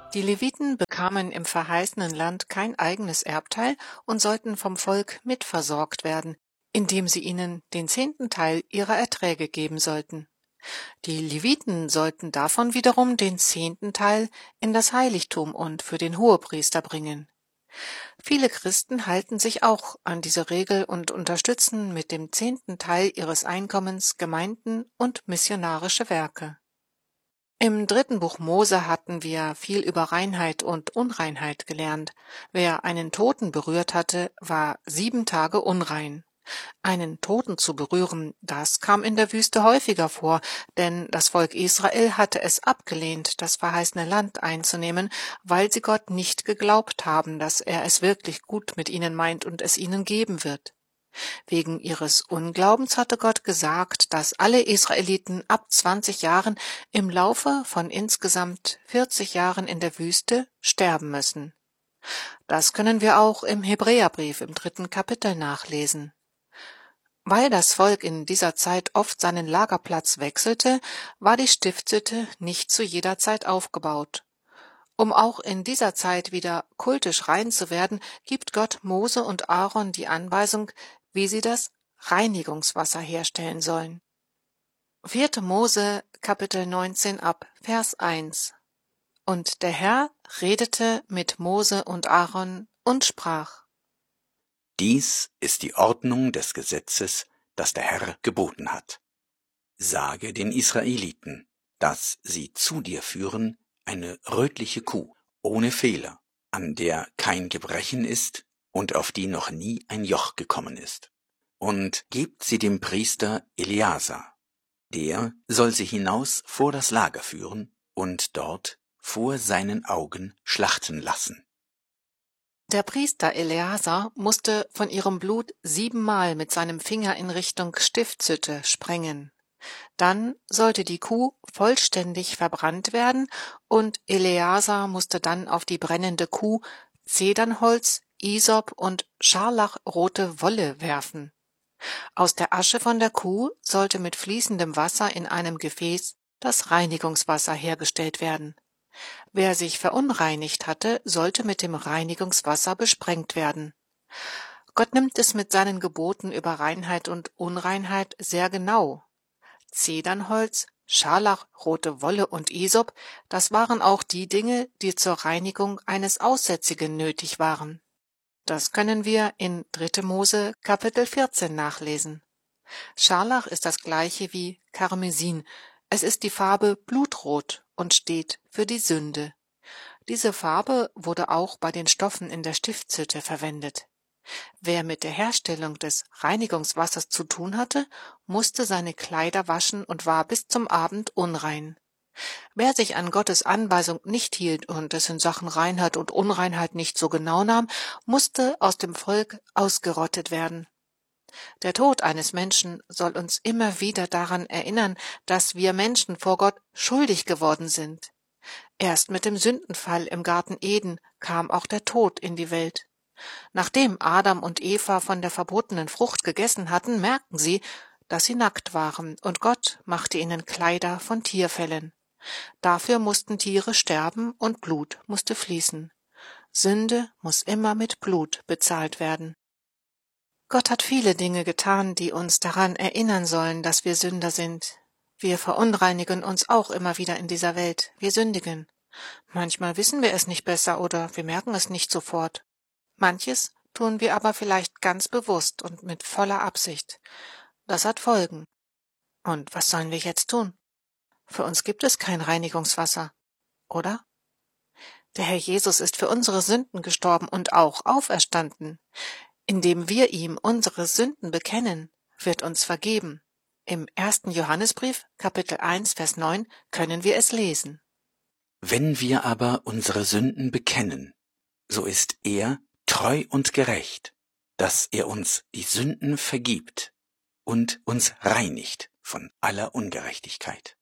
Die Leviten bekamen im verheißenen Land kein eigenes Erbteil und sollten vom Volk mitversorgt werden, indem sie ihnen den 10. Teil ihrer Erträge geben sollten. Die Leviten sollten davon wiederum den 10. Teil in das Heiligtum und für den Hohepriester bringen. Viele Christen halten sich auch an diese Regel und unterstützen mit dem 10. Teil ihres Einkommens Gemeinden und missionarische Werke. Im 3. Buch Mose hatten wir viel über Reinheit und Unreinheit gelernt. Wer einen Toten berührt hatte, war 7 Tage unrein. Einen Toten zu berühren, das kam in der Wüste häufiger vor, denn das Volk Israel hatte es abgelehnt, das verheißene Land einzunehmen, weil sie Gott nicht geglaubt haben, dass er es wirklich gut mit ihnen meint und es ihnen geben wird. Wegen ihres Unglaubens hatte Gott gesagt, dass alle Israeliten ab 20 Jahren im Laufe von insgesamt 40 Jahren in der Wüste sterben müssen. Das können wir auch im Hebräerbrief im 3. Kapitel nachlesen. Weil das Volk in dieser Zeit oft seinen Lagerplatz wechselte, war die Stiftshütte nicht zu jeder Zeit aufgebaut. Um auch in dieser Zeit wieder kultisch rein zu werden, gibt Gott Mose und Aaron die Anweisung, wie sie das Reinigungswasser herstellen sollen. 4. Mose, Kapitel 19 ab Vers 1. Und der Herr redete mit Mose und Aaron und sprach: Dies ist die Ordnung des Gesetzes, das der Herr geboten hat. Sage den Israeliten, dass sie zu dir führen eine rötliche Kuh, ohne Fehler, an der kein Gebrechen ist und auf die noch nie ein Joch gekommen ist. Und gebt sie dem Priester Eleazar. Der soll sie hinaus vor das Lager führen und dort vor seinen Augen schlachten lassen. Der Priester Eleazar musste von ihrem Blut 7-mal mit seinem Finger in Richtung Stiftshütte sprengen. Dann sollte die Kuh vollständig verbrannt werden und Eleazar musste dann auf die brennende Kuh Zedernholz, Isop und scharlachrote Wolle werfen. Aus der Asche von der Kuh sollte mit fließendem Wasser in einem Gefäß das Reinigungswasser hergestellt werden. Wer sich verunreinigt hatte, sollte mit dem Reinigungswasser besprengt werden. Gott nimmt es mit seinen Geboten über Reinheit und Unreinheit sehr genau. Zedernholz, scharlachrote Wolle und Isop, das waren auch die Dinge, die zur Reinigung eines Aussätzigen nötig waren. Das können wir in 3. Mose Kapitel 14 nachlesen. Scharlach ist das gleiche wie Karmesin. Es ist die Farbe blutrot und steht für die Sünde. Diese Farbe wurde auch bei den Stoffen in der Stiftshütte verwendet. Wer mit der Herstellung des Reinigungswassers zu tun hatte, musste seine Kleider waschen und war bis zum Abend unrein. Wer sich an Gottes Anweisung nicht hielt und es in Sachen Reinheit und Unreinheit nicht so genau nahm, musste aus dem Volk ausgerottet werden. Der Tod eines Menschen soll uns immer wieder daran erinnern, dass wir Menschen vor Gott schuldig geworden sind. Erst mit dem Sündenfall im Garten Eden kam auch der Tod in die Welt. Nachdem Adam und Eva von der verbotenen Frucht gegessen hatten, merkten sie, dass sie nackt waren, und Gott machte ihnen Kleider von Tierfellen. Dafür mussten Tiere sterben und Blut musste fließen. Sünde muss immer mit Blut bezahlt werden. Gott hat viele Dinge getan, die uns daran erinnern sollen, dass wir Sünder sind. Wir verunreinigen uns auch immer wieder in dieser Welt. Wir sündigen. Manchmal wissen wir es nicht besser oder wir merken es nicht sofort. Manches tun wir aber vielleicht ganz bewusst und mit voller Absicht. Das hat Folgen. Und was sollen wir jetzt tun? Für uns gibt es kein Reinigungswasser, oder? Der Herr Jesus ist für unsere Sünden gestorben und auch auferstanden. Indem wir ihm unsere Sünden bekennen, wird uns vergeben. Im 1. Johannesbrief, Kapitel 1, Vers 9, können wir es lesen. Wenn wir aber unsere Sünden bekennen, so ist er treu und gerecht, dass er uns die Sünden vergibt und uns reinigt von aller Ungerechtigkeit.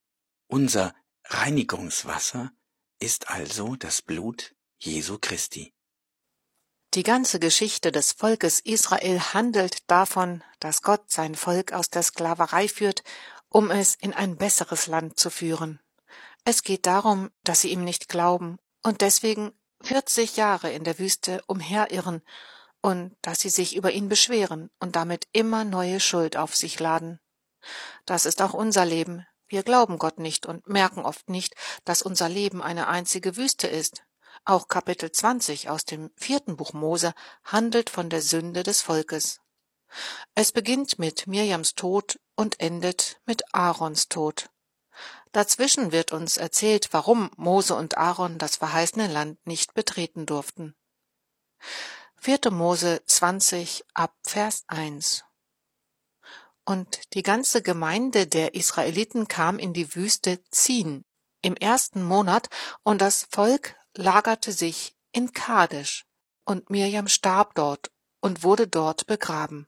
Unser Reinigungswasser ist also das Blut Jesu Christi. Die ganze Geschichte des Volkes Israel handelt davon, dass Gott sein Volk aus der Sklaverei führt, um es in ein besseres Land zu führen. Es geht darum, dass sie ihm nicht glauben und deswegen 40 Jahre in der Wüste umherirren und dass sie sich über ihn beschweren und damit immer neue Schuld auf sich laden. Das ist auch unser Leben. Wir glauben Gott nicht und merken oft nicht, dass unser Leben eine einzige Wüste ist. Auch Kapitel 20 aus dem 4. Buch Mose handelt von der Sünde des Volkes. Es beginnt mit Mirjams Tod und endet mit Aarons Tod. Dazwischen wird uns erzählt, warum Mose und Aaron das verheißene Land nicht betreten durften. 4. Mose 20 ab Vers 1. Und die ganze Gemeinde der Israeliten kam in die Wüste Zin im 1. Monat, und das Volk lagerte sich in Kadesh, und Mirjam starb dort und wurde dort begraben.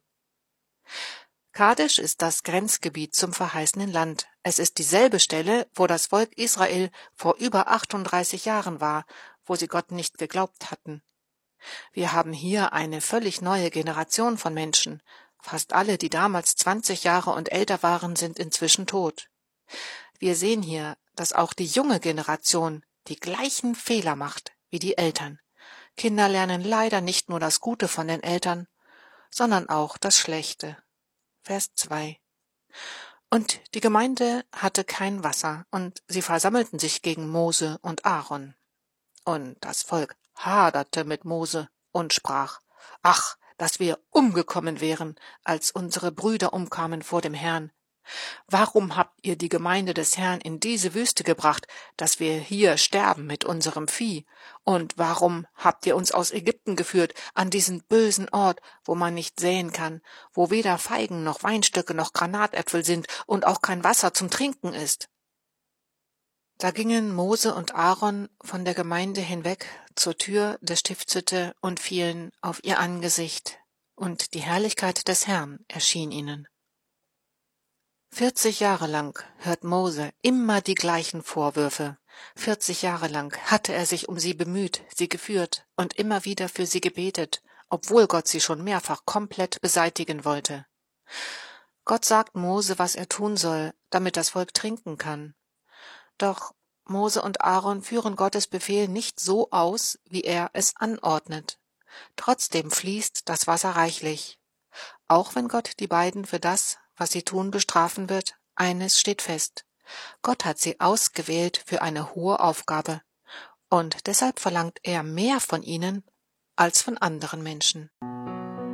Kadesh ist das Grenzgebiet zum verheißenen Land. Es ist dieselbe Stelle, wo das Volk Israel vor über 38 Jahren war, wo sie Gott nicht geglaubt hatten. Wir haben hier eine völlig neue Generation von Menschen. Fast alle, die damals 20 Jahre und älter waren, sind inzwischen tot. Wir sehen hier, dass auch die junge Generation die gleichen Fehler macht wie die Eltern. Kinder lernen leider nicht nur das Gute von den Eltern, sondern auch das Schlechte. Vers 2. Und die Gemeinde hatte kein Wasser, und sie versammelten sich gegen Mose und Aaron. Und das Volk haderte mit Mose und sprach: Ach, dass wir umgekommen wären, als unsere Brüder umkamen vor dem Herrn. Warum habt ihr die Gemeinde des Herrn in diese Wüste gebracht, dass wir hier sterben mit unserem Vieh? Und warum habt ihr uns aus Ägypten geführt, an diesen bösen Ort, wo man nicht säen kann, wo weder Feigen noch Weinstöcke noch Granatäpfel sind und auch kein Wasser zum Trinken ist? Da gingen Mose und Aaron von der Gemeinde hinweg zur Tür der Stiftshütte und fielen auf ihr Angesicht, und die Herrlichkeit des Herrn erschien ihnen. 40 Jahre lang hört Mose immer die gleichen Vorwürfe. 40 Jahre lang hatte er sich um sie bemüht, sie geführt und immer wieder für sie gebetet, obwohl Gott sie schon mehrfach komplett beseitigen wollte. Gott sagt Mose, was er tun soll, damit das Volk trinken kann. Doch Mose und Aaron führen Gottes Befehl nicht so aus, wie er es anordnet. Trotzdem fließt das Wasser reichlich. Auch wenn Gott die beiden für das, was sie tun, bestrafen wird, eines steht fest: Gott hat sie ausgewählt für eine hohe Aufgabe, und deshalb verlangt er mehr von ihnen als von anderen Menschen.